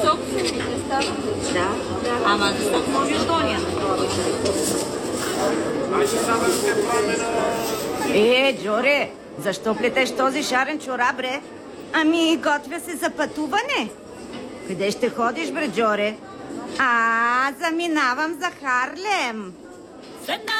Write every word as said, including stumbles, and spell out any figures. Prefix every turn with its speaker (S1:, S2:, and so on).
S1: Собствените стават.
S2: Да, да.
S1: Ама да може Доня.
S3: Е, Джоре, защо плетеш този шарен чорап, бре? Ами, готвя се за пътуване. Къде ще ходиш, бре, Джоре? А, заминавам за Харлем.